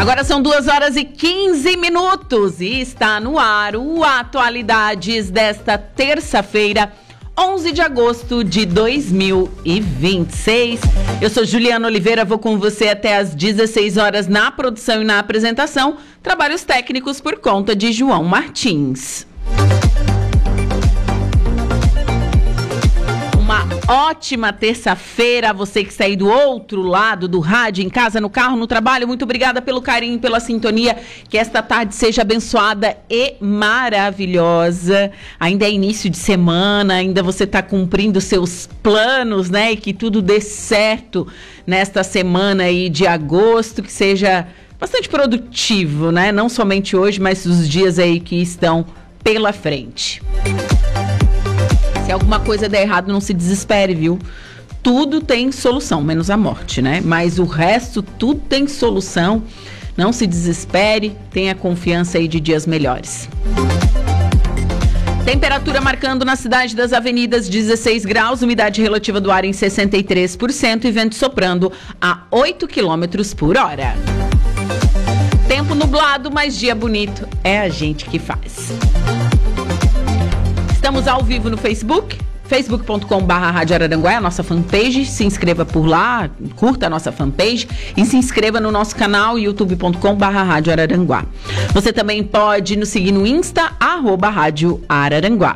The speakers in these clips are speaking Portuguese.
Agora são 2h15 e está no ar o Atualidades desta terça-feira, 11 de agosto de 2026. Eu sou Juliana Oliveira, vou com você até às 16 horas na produção e na apresentação. Trabalhos técnicos por conta de João Martins. Uma ótima terça-feira, você que está aí do outro lado do rádio, em casa, no carro, no trabalho. Muito obrigada pelo carinho, pela sintonia. Que esta tarde seja abençoada e maravilhosa. Ainda é início de semana, ainda você está cumprindo seus planos, né? E que tudo dê certo nesta semana aí de agosto, que seja bastante produtivo, né? Não somente hoje, mas os dias aí que estão pela frente. Se alguma coisa der errado, não se desespere, viu? Tudo tem solução, menos a morte, né? Mas o resto, tudo tem solução. Não se desespere, tenha confiança aí de dias melhores. Temperatura marcando na cidade das avenidas 16 graus, umidade relativa do ar em 63% e vento soprando a 8 km por hora. Tempo nublado, mas dia bonito é a gente que faz. Estamos ao vivo no Facebook, facebook.com/Rádio Araranguá, a nossa fanpage. Se inscreva por lá, curta a nossa fanpage e se inscreva no nosso canal, youtube.com/Rádio Araranguá. Você também pode nos seguir no Insta, @Rádio Araranguá.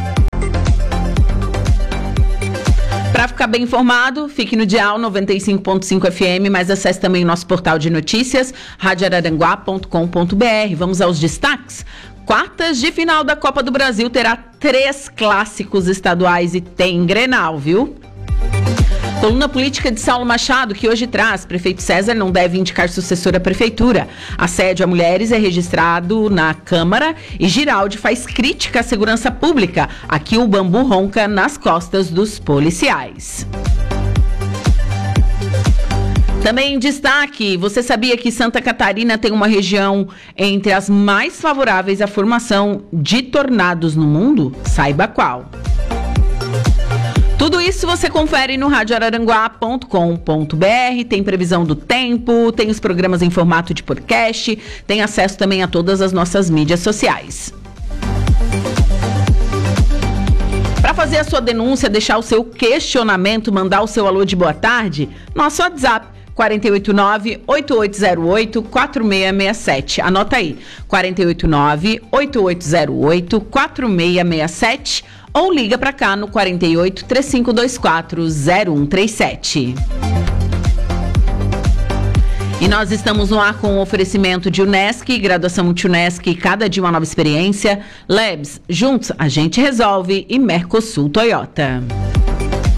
Para ficar bem informado, fique no dial 95.5 FM, mas acesse também o nosso portal de notícias, radioararanguá.com.br. Vamos aos destaques. Quartas de final da Copa do Brasil terá 3 clássicos estaduais e tem Grenal, viu? Coluna política de Saulo Machado, que hoje traz: prefeito César não deve indicar sucessor à prefeitura. Assédio a mulheres é registrado na Câmara e Giraldi faz crítica à segurança pública. Aqui o bambu ronca nas costas dos policiais. Também em destaque, você sabia que Santa Catarina tem uma região entre as mais favoráveis à formação de tornados no mundo? Saiba qual. Tudo isso você confere no radioararanguá.com.br, tem previsão do tempo, tem os programas em formato de podcast, tem acesso também a todas as nossas mídias sociais. Para fazer a sua denúncia, deixar o seu questionamento, mandar o seu alô de boa tarde, nosso WhatsApp 489-8808-4667. Anota aí, 489-8808-4667 ou liga para cá no 48-3524-0137. E nós estamos no ar com o oferecimento de Unesc, graduação Multi-Unesc, cada dia uma nova experiência. Labs, juntos a gente resolve, e Mercosul Toyota.